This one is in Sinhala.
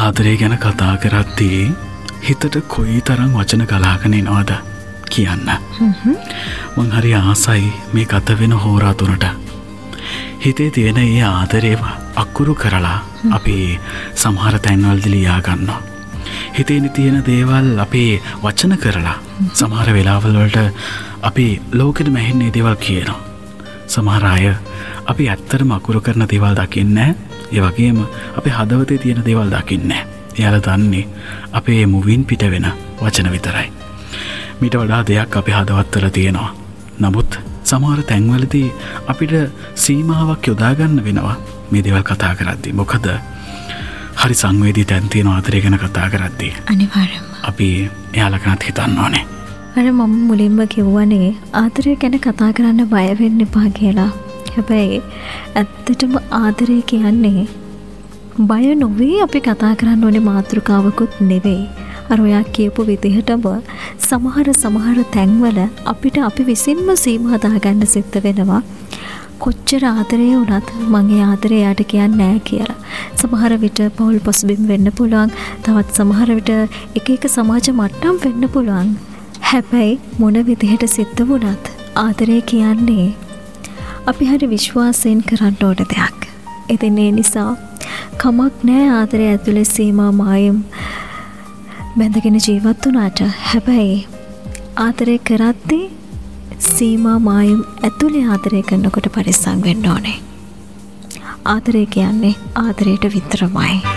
ආදරේ ගැන කතා කරද්දී හිතට කොයි තරම් වචන ගලාගෙන එනවද කියන්න. මං හරි ආසයි මේ ගත වෙන හෝරා තුනට. හිතේ තියෙන ඒ ආදරේව අකුරු කරලා අපි සමහර තැන්වලදී ලියා ගන්නවා. හිතේ තියෙන දේවල් අපි වචන කරලා සමහර වෙලාවල් වලට අපි ලෝකෙට මැහෙන්නේ දේවල් කියනවා. සමහර අය අපි ඇත්තටම අකුරු කරන දේවල් දකින්නේ නැහැ. ඒ වගේම අපේ හදවතේ තියෙන දේවල් දකින්නේ නැහැ. එයාලා දන්නේ අපේ මුවින් පිට වෙන වචන විතරයි. මීට වඩා දෙයක් අපේ හදවත්වල තියෙනවා. නමුත් සමහර තැන්වලදී අපිට සීමාවක් යොදා ගන්න වෙනවා මේ දේවල් කතා කරද්දී. මොකද හරි සංවේදී තැන් තියෙන ආදරය ගැන කතා කරද්දී. අනිවාර්යයෙන්ම අපි එයාලා ගැනත් හිතන්න ඕනේ. අර මම මුලින්ම කිව්වනේ ආදරය ගැන කතා කරන්න බය වෙන්න එපා කියලා. හැබැයි ඇත්තටම ආදරය කියන්නේ බය නොවී අපි කතා කරන්න ඕනේ මාතෘකාවකුත් නෙවෙයි. අර ඔයා කියපු විදිහටම සමහර තැන්වල අපිට අපි විසින්ම සීමා දාගන්න සිද්ධ වෙනවා. කොච්චර ආදරය වුණත් මං ඒ ආදරය යාට කියන්නේ නැහැ කියලා. සමහර විට පෞල් පසුබිම් වෙන්න පුළුවන්. තවත් සමහර විට එක සමාජ මට්ටම් වෙන්න පුළුවන්. හැබැයි මොන විදිහට සිද්ධ වුණත් ආදරය කියන්නේ අපි හරි විශ්වාසයෙන් කරන්න ඕන දෙයක්. ඉතින් ඒ නිසා කමක් නැහැ ආදරය ඇතුලේ සීමා මායම් බැඳගෙන ජීවත් වුණාට. හැබැයි ආදරය කරද්දී සීමා මායම් ඇතුලේ ආදරය කරනකොට පරිස්සම් වෙන්න ඕනේ. ආදරය කියන්නේ ආදරයට විතරමයි.